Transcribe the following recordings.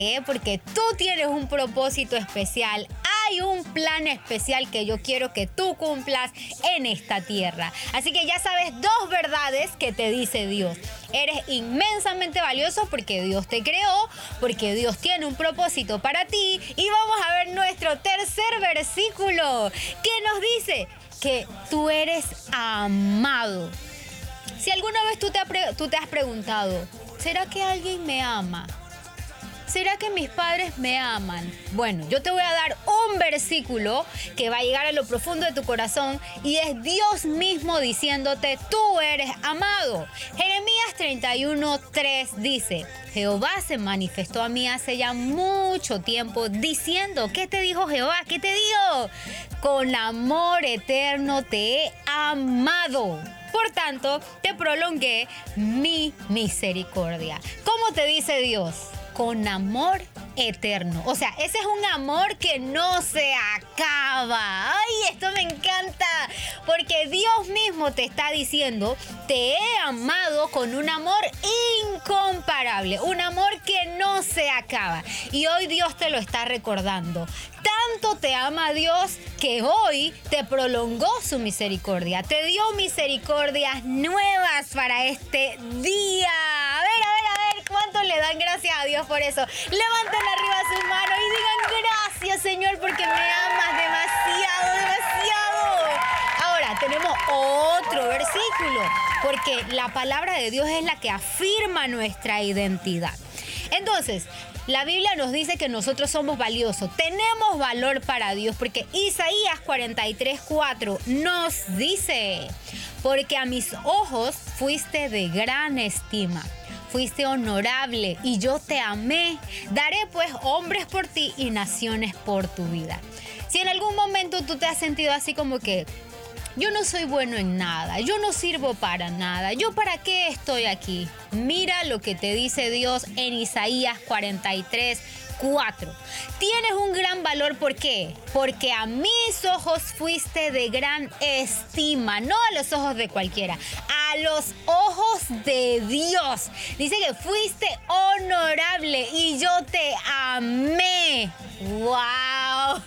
Porque tú tienes un propósito especial. Hay un plan especial que yo quiero que tú cumplas en esta tierra. Así que ya sabes 2 verdades que te dice Dios. Eres inmensamente valioso porque Dios te creó, porque Dios tiene un propósito para ti. Y vamos a ver nuestro tercer versículo, que nos dice que tú eres amado. Si alguna vez tú te has preguntado, ¿será que alguien me ama? ¿Será que mis padres me aman? Bueno, yo te voy a dar un versículo que va a llegar a lo profundo de tu corazón y es Dios mismo diciéndote, tú eres amado. Jeremías 31:3 dice, Jehová se manifestó a mí hace ya mucho tiempo diciendo, ¿qué te dijo Jehová? ¿Qué te dijo? Con amor eterno te he amado. Por tanto, te prolongué mi misericordia. ¿Cómo te dice Dios? Con amor eterno. O sea, ese es un amor que no se acaba. ¡Ay, esto me encanta! Porque Dios mismo te está diciendo, te he amado con un amor incomparable. Un amor que no se acaba. Y hoy Dios te lo está recordando. Tanto te ama Dios que hoy te prolongó su misericordia. Te dio misericordias nuevas para este día. A ver, ¿cuántos le dan gracias a Dios por eso? Levanten arriba sus manos y digan gracias, Señor, porque me amas demasiado. Ahora, tenemos otro versículo, porque la palabra de Dios es la que afirma nuestra identidad. Entonces, la Biblia nos dice que nosotros somos valiosos, tenemos valor para Dios, porque Isaías 43:4 nos dice, porque a mis ojos fuiste de gran estima. Fuiste honorable y yo te amé. Daré pues hombres por ti y naciones por tu vida. Si en algún momento tú te has sentido así como que yo no soy bueno en nada, yo no sirvo para nada, ¿yo para qué estoy aquí? Mira lo que te dice Dios en Isaías 43:4. Tienes un gran valor, ¿por qué? Porque a mis ojos fuiste de gran estima, no a los ojos de cualquiera, a los ojos de Dios. Dice que fuiste honorable y yo te amé. ¡Wow!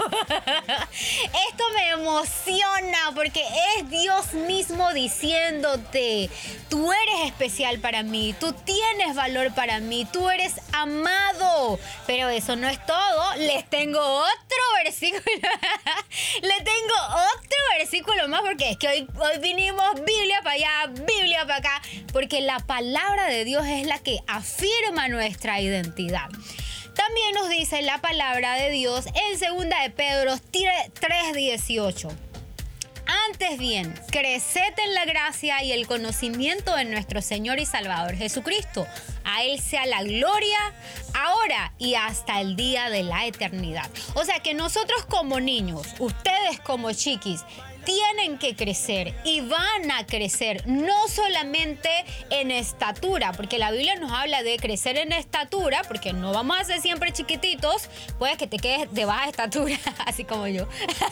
Esto me emociona porque es Dios mismo diciéndote, tú eres especial para mí, tú tienes valor para mí, tú eres amado. Pero eso no es todo, les tengo otro versículo. Les tengo otro versículo más porque es que hoy vinimos Biblia para allá, Biblia para acá, porque la palabra de Dios es la que afirma nuestra identidad. También nos dice la palabra de Dios en 2 de Pedro 3:18. Antes bien, creced en la gracia y el conocimiento de nuestro Señor y Salvador Jesucristo. A Él sea la gloria, ahora y hasta el día de la eternidad. O sea que nosotros como niños, ustedes como chiquis, tienen que crecer y van a crecer, no solamente en estatura, porque la Biblia nos habla de crecer en estatura, porque no vamos a ser siempre chiquititos, puede que te quedes de baja estatura, así como yo.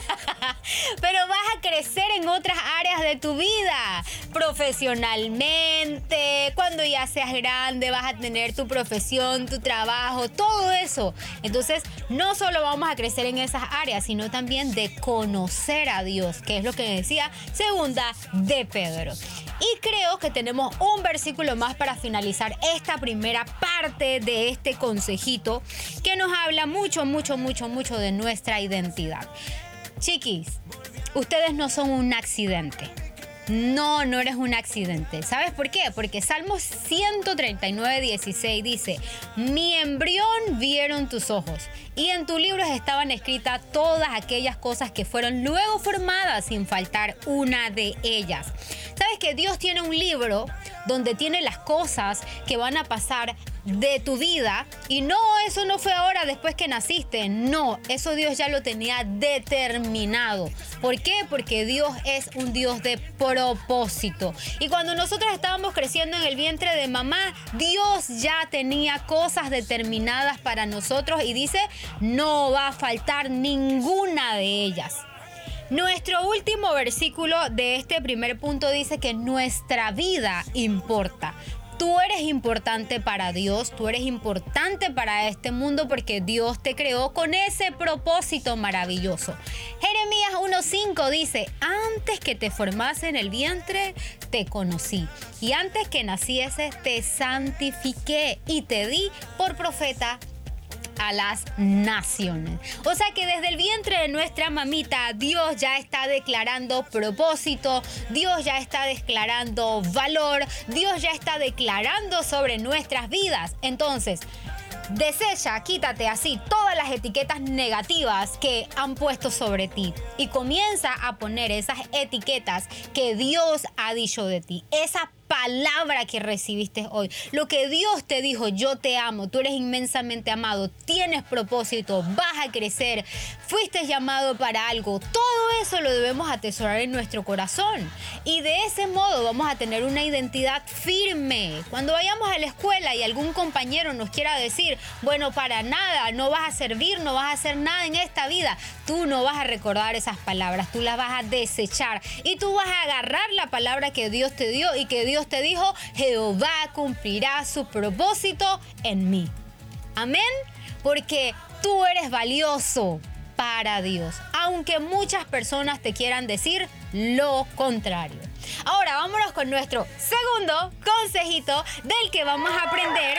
Pero vas a crecer en otras áreas de tu vida, profesionalmente, cuando ya seas grande vas a tener tu profesión, tu trabajo, todo eso. Entonces, no solo vamos a crecer en esas áreas, sino también de conocer a Dios, que es lo que decía 2 de Pedro. Y creo que tenemos un versículo más para finalizar esta primera parte de este consejito que nos habla mucho de nuestra identidad. Chiquis, ustedes no son un accidente. No eres un accidente. ¿Sabes por qué? Porque Salmos 139:16 dice, mi embrión vieron tus ojos y en tu libro estaban escritas todas aquellas cosas que fueron luego formadas sin faltar una de ellas. ¿Sabes que Dios tiene un libro donde tiene las cosas que van a pasar de tu vida? Y no, eso no fue ahora después que naciste. No, eso Dios ya lo tenía determinado. ¿Por qué? Porque Dios es un Dios de propósito. Y cuando nosotros estábamos creciendo en el vientre de mamá, Dios ya tenía cosas determinadas para nosotros y dice, no va a faltar ninguna de ellas. Nuestro último versículo de este primer punto dice que nuestra vida importa. Tú eres importante para Dios, tú eres importante para este mundo porque Dios te creó con ese propósito maravilloso. Jeremías 1:5 dice, antes que te formase en el vientre, te conocí. Y antes que nacieses, te santifiqué y te di por profeta a las naciones. O sea que desde el vientre de nuestra mamita, Dios ya está declarando propósito, Dios ya está declarando valor, Dios ya está declarando sobre nuestras vidas. Entonces, desecha, quítate así todas las etiquetas negativas que han puesto sobre ti y comienza a poner esas etiquetas que Dios ha dicho de ti. Esa palabra que recibiste hoy, lo que Dios te dijo, yo te amo, tú eres inmensamente amado, tienes propósito, vas a crecer, fuiste llamado para algo. Todo eso lo debemos atesorar en nuestro corazón y de ese modo vamos a tener una identidad firme. Cuando vayamos a la escuela y algún compañero nos quiera decir, bueno, para nada, no vas a servir, no vas a hacer nada en esta vida, tú no vas a recordar esas palabras, tú las vas a desechar y tú vas a agarrar la palabra que Dios te dio y que Dios te dijo, Jehová cumplirá su propósito en mí. Amén, porque tú eres valioso para Dios, aunque muchas personas te quieran decir lo contrario. Ahora vámonos con nuestro segundo consejito del que vamos a aprender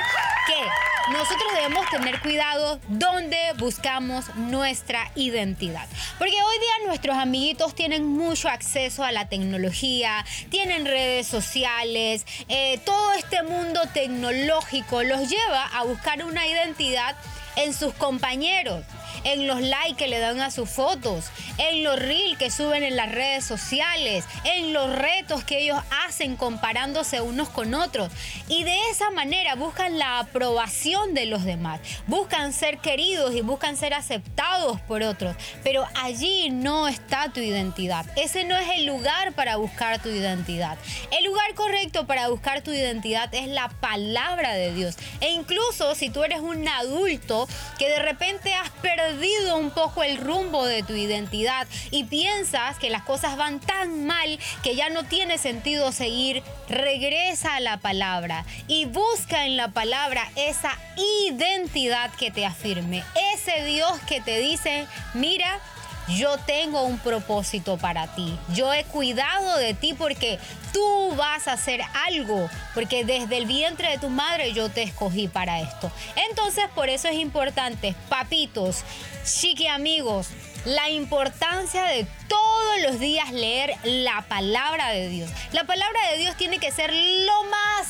que nosotros debemos tener cuidado donde buscamos nuestra identidad. Porque hoy día nuestros amiguitos tienen mucho acceso a la tecnología, tienen redes sociales, todo este mundo tecnológico los lleva a buscar una identidad en sus compañeros, en los likes que le dan a sus fotos, en los reels que suben en las redes sociales, en los retos que ellos hacen comparándose unos con otros. Y de esa manera buscan la aprobación de los demás, buscan ser queridos y buscan ser aceptados por otros. Pero allí no está tu identidad. Ese no es el lugar para buscar tu identidad. El lugar correcto para buscar tu identidad es la palabra de Dios. E incluso si tú eres un adulto que de repente has perdido un poco el rumbo de tu identidad y piensas que las cosas van tan mal que ya no tiene sentido seguir, regresa a la palabra y busca en la palabra esa identidad que te afirme, ese Dios que te dice, mira, yo tengo un propósito para ti. Yo he cuidado de ti porque tú vas a hacer algo. Porque desde el vientre de tu madre yo te escogí para esto. Entonces, por eso es importante, papitos, chiqui amigos, la importancia de todos los días leer la palabra de Dios. La palabra de Dios tiene que ser lo más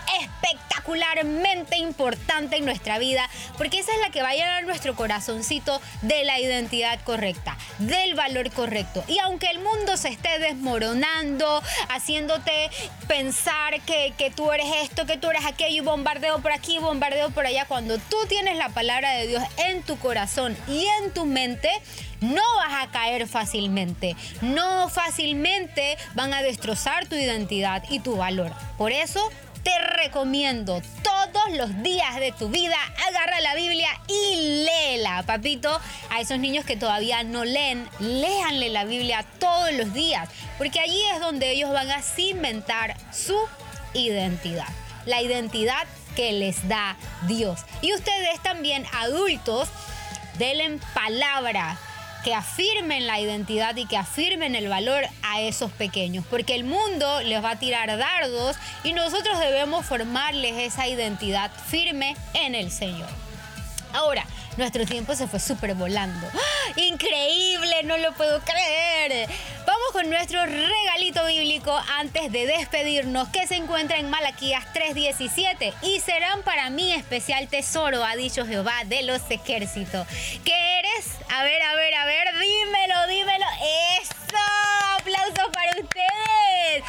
espectacularmente importante en nuestra vida, porque esa es la que va a llenar nuestro corazoncito de la identidad correcta, del valor correcto. Y aunque el mundo se esté desmoronando, haciéndote pensar que tú eres esto, que tú eres aquello, y bombardeo por aquí, bombardeo por allá, cuando tú tienes la palabra de Dios en tu corazón y en tu mente, no vas a caer fácilmente. No fácilmente van a destrozar tu identidad y tu valor. Por eso te recomiendo todos los días de tu vida, agarra la Biblia y léela, papito. A esos niños que todavía no leen, léanle la Biblia todos los días, porque allí es donde ellos van a cimentar su identidad, la identidad que les da Dios. Y ustedes también, adultos, denle palabra, que afirmen la identidad y que afirmen el valor a esos pequeños, porque el mundo les va a tirar dardos y nosotros debemos formarles esa identidad firme en el Señor. Ahora, nuestro tiempo se fue súper volando. ¡Ah! ¡Increíble! No lo puedo creer. Vamos con nuestro regalito bíblico antes de despedirnos, que se encuentra en Malaquías 3:17. Y serán para mí especial tesoro, ha dicho Jehová de los ejércitos. ¿Qué eres? A ver, dímelo. ¡Eso! ¡Aplausos para ustedes!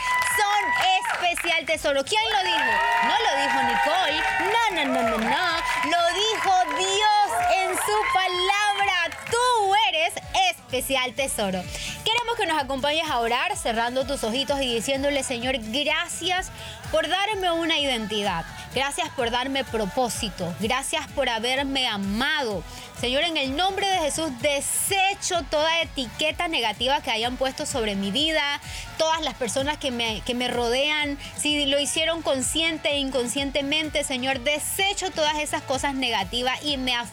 Son especial tesoro. ¿Quién lo dijo? No lo dijo Nicole. No. Lo dijo Dios en su palabra. Tú eres especial tesoro. Queremos que nos acompañes a orar, cerrando tus ojitos y diciéndole, Señor, gracias por darme una identidad. Gracias por darme propósito. Gracias por haberme amado. Señor, en el nombre de Jesús, desecho toda etiqueta negativa que hayan puesto sobre mi vida, todas las personas que me rodean, si lo hicieron consciente e inconscientemente, Señor, desecho todas esas cosas negativas y me